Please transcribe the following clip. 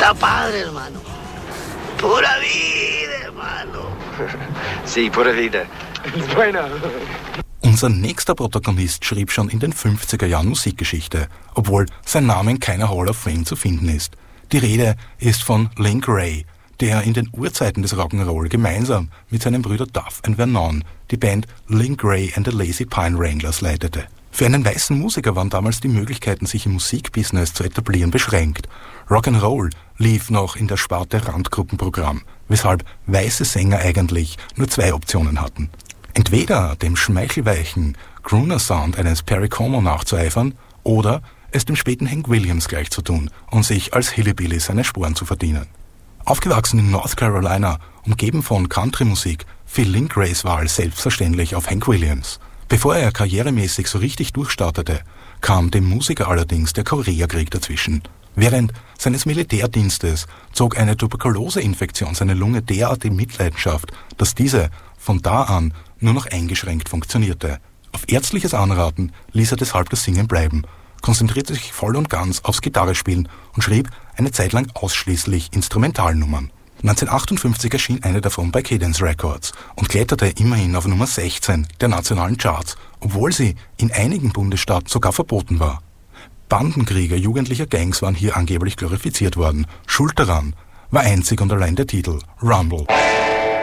Está padre, hermano. Pura vida, hermano. Sí, pura vida. Bueno. Unser nächster Protagonist schrieb schon in den 50er Jahren Musikgeschichte, obwohl sein Name in keiner Hall of Fame zu finden ist. Die Rede ist von Link Wray, der in den Urzeiten des Rock'n'Roll gemeinsam mit seinem Brüder Duff and Vernon die Band Link Wray and the Lazy Pine Wranglers leitete. Für einen weißen Musiker waren damals die Möglichkeiten, sich im Musikbusiness zu etablieren, beschränkt. Rock'n'Roll lief noch in der Sparte Randgruppenprogramm, weshalb weiße Sänger eigentlich nur zwei Optionen hatten. Entweder dem schmeichelweichen Crooner-Sound eines Perry Como nachzueifern oder es dem späten Hank Williams gleich zu tun und sich als Hillbilly seine Sporen zu verdienen. Aufgewachsen in North Carolina, umgeben von Country-Musik, fiel Link Wrays Wahl selbstverständlich auf Hank Williams. Bevor er karrieremäßig so richtig durchstartete, kam dem Musiker allerdings der Koreakrieg dazwischen. Während seines Militärdienstes zog eine Tuberkuloseinfektion seine Lunge derart in Mitleidenschaft, dass diese von da an nur noch eingeschränkt funktionierte. Auf ärztliches Anraten ließ er deshalb das Singen bleiben, konzentrierte sich voll und ganz aufs Gitarrespielen und schrieb eine Zeit lang ausschließlich Instrumentalnummern. 1958 erschien eine davon bei Cadence Records und kletterte immerhin auf Nummer 16 der nationalen Charts, obwohl sie in einigen Bundesstaaten sogar verboten war. Bandenkriege jugendlicher Gangs waren hier angeblich glorifiziert worden. Schuld daran war einzig und allein der Titel Rumble.